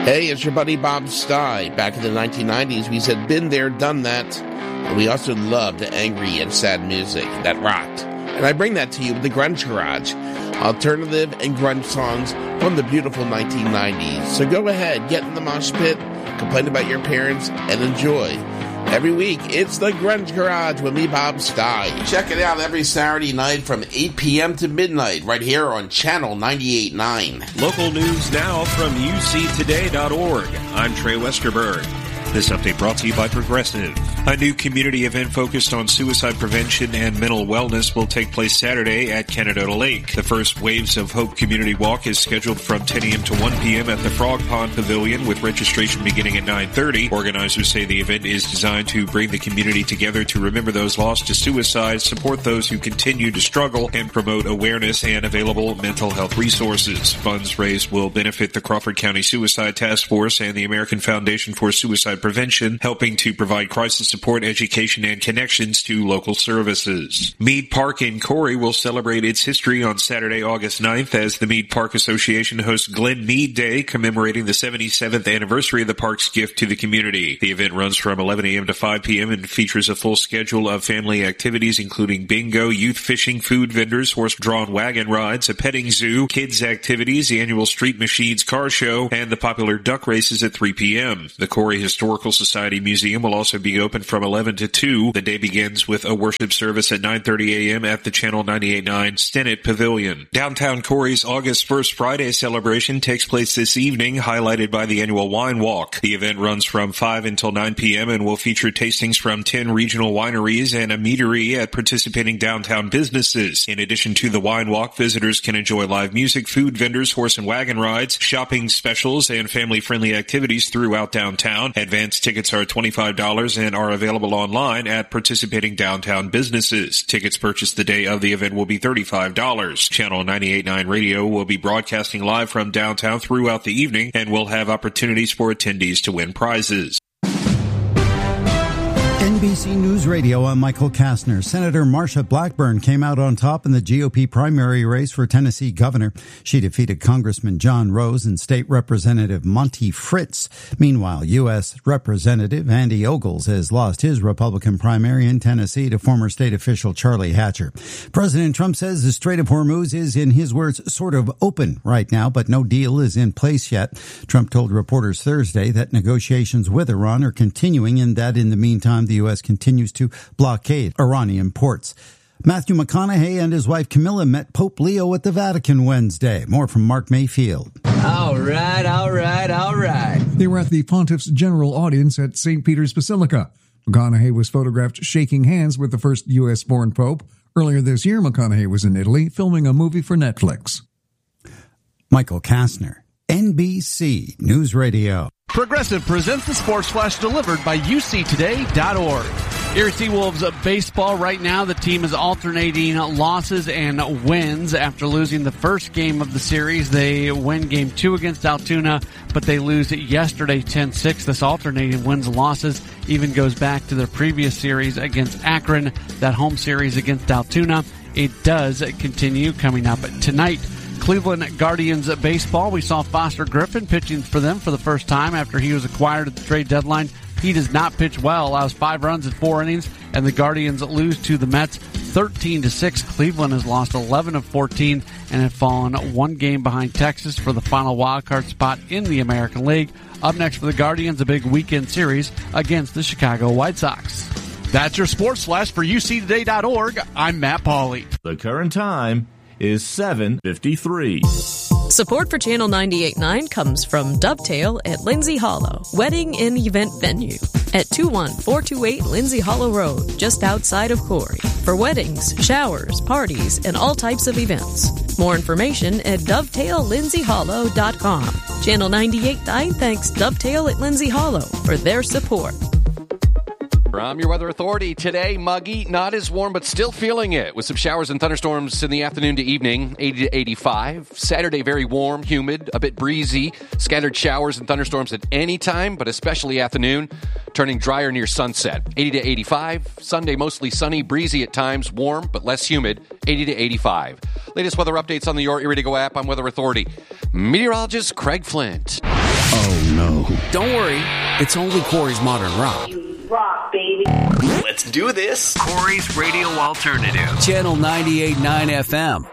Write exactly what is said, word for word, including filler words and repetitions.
Hey, it's your buddy Bob Stye. Back in the nineteen nineties, we said, been there, done that. And we also loved angry and sad music that rocked. And I bring that to you with the Grunge Garage, alternative and grunge songs from the beautiful nineteen nineties. So go ahead, get in the mosh pit, complain about your parents, and enjoy. Every week, it's the Grunge Garage with me, Bob Stye. Check it out every Saturday night from eight p.m. to midnight, right here on Channel ninety-eight point nine. Local news now from U C today dot org. I'm Trey Westerberg. This update brought to you by Progressive. A new community event focused on suicide prevention and mental wellness will take place Saturday at Canadota Lake. The first Waves of Hope Community Walk is scheduled from ten a.m. to one p.m. at the Frog Pond Pavilion, with registration beginning at nine thirty. Organizers say the event is designed to bring the community together to remember those lost to suicide, support those who continue to struggle, and promote awareness and available mental health resources. Funds raised will benefit the Crawford County Suicide Task Force and the American Foundation for Suicide Prevention, helping to provide crisis support, education, and connections to local services. Mead Park in Corey will celebrate its history on Saturday, August ninth, as the Mead Park Association hosts Glen Mead Day, commemorating the seventy-seventh anniversary of the park's gift to the community. The event runs from eleven a.m. to five p.m. and features a full schedule of family activities, including bingo, youth fishing, food vendors, horse-drawn wagon rides, a petting zoo, kids activities, the annual Street Machines car show, and the popular duck races at three p.m. The Corey Historical Society Museum will also be open from eleven to two. The day begins with a worship service at nine thirty a.m. at the Channel ninety-eight point nine Stennett Pavilion. Downtown Corey's August first Friday celebration takes place this evening, highlighted by the annual Wine Walk. The event runs from five until nine p.m. and will feature tastings from ten regional wineries and a meadery at participating downtown businesses. In addition to the Wine Walk, visitors can enjoy live music, food vendors, horse and wagon rides, shopping specials, and family-friendly activities throughout downtown. Advanced tickets are twenty-five dollars and are available online at participating downtown businesses. Tickets purchased the day of the event will be thirty-five dollars. Channel ninety-eight point nine Radio will be broadcasting live from downtown throughout the evening and will have opportunities for attendees to win prizes. N B C News Radio, I'm Michael Kastner. Senator Marsha Blackburn came out on top in the G O P primary race for Tennessee governor. She defeated Congressman John Rose and State Representative Monty Fritz. Meanwhile, U S Representative Andy Ogles has lost his Republican primary in Tennessee to former state official Charlie Hatcher. President Trump says the Strait of Hormuz is, in his words, sort of open right now, but no deal is in place yet. Trump told reporters Thursday that negotiations with Iran are continuing and that in the meantime, the The U S continues to blockade Iranian ports. Matthew McConaughey and his wife Camilla met Pope Leo at the Vatican Wednesday. More from Mark Mayfield. All right, all right, all right. They were at the Pontiff's general audience at Saint Peter's Basilica. McConaughey was photographed shaking hands with the first U S-born pope. Earlier this year, McConaughey was in Italy filming a movie for Netflix. Michael Kastner, N B C News Radio. Progressive presents the Sports Flash delivered by U C today dot org. Erie Seawolves baseball right now. The team is alternating losses and wins after losing the first game of the series. They win game two against Altoona, but they lose it yesterday ten six. This alternating wins and losses even goes back to their previous series against Akron, that home series against Altoona. It does continue coming up tonight. Cleveland Guardians baseball. We saw Foster Griffin pitching for them for the first time after he was acquired at the trade deadline. He does not pitch well, allows five runs in four innings, and the Guardians lose to the Mets thirteen to six. Cleveland has lost eleven of fourteen and have fallen one game behind Texas for the final wildcard spot in the American League. Up next for the Guardians, a big weekend series against the Chicago White Sox. That's your Sports Flash for U C today dot org. I'm Matt Pauley. The current time is seven fifty-three. Support for Channel ninety-eight point nine comes from Dovetail at Lindsay Hollow, wedding and event venue at two one four two eight Lindsay Hollow Road, just outside of Corey. For weddings, showers, parties, and all types of events. More information at dovetail lindsay hollow dot com. Channel ninety-eight point nine thanks Dovetail at Lindsay Hollow for their support. From your Weather Authority, today, muggy, not as warm, but still feeling it, with some showers and thunderstorms in the afternoon to evening, eighty to eighty-five. Saturday, very warm, humid, a bit breezy, scattered showers and thunderstorms at any time, but especially afternoon, turning drier near sunset, eighty to eighty-five. Sunday, mostly sunny, breezy at times, warm, but less humid, eighty to eighty-five. Latest weather updates on the Your Erie to Go app on Weather Authority. Meteorologist Craig Flint. Oh, no. Don't worry. It's only Corey's Modern Rock. Rock, baby. Let's do this. Corey's Radio Alternative. Channel ninety-eight point nine F M.